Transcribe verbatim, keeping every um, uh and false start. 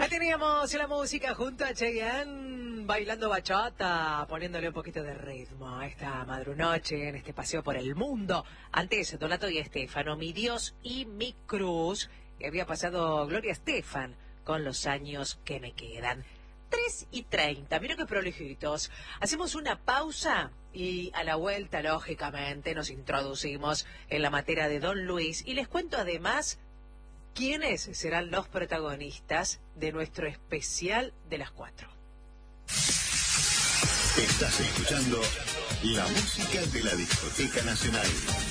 Ahí teníamos la música junto a Chayanne, bailando bachata, poniéndole un poquito de ritmo a esta madrunoche en este paseo por el mundo. Antes, Donato y Estefano, Mi Dios y Mi Cruz, que había pasado Gloria Estefan con Los años que me quedan. tres y treinta, mira qué prolijitos. Hacemos una pausa y a la vuelta, lógicamente, nos introducimos en la materia de Don Luis y les cuento además quiénes serán los protagonistas de nuestro especial de las cuatro. Estás escuchando la música de la Discoteca Nacional.